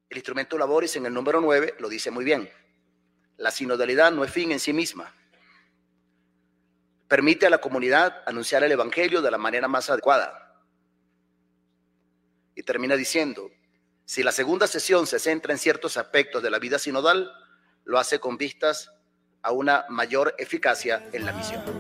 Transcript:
El instrumento Laboris en el número 9 lo dice muy bien. La sinodalidad no es fin en sí misma. Permite a la comunidad anunciar el evangelio de la manera más adecuada. Y termina diciendo, si la segunda sesión se centra en ciertos aspectos de la vida sinodal, lo hace con vistas a una mayor eficacia en la misión.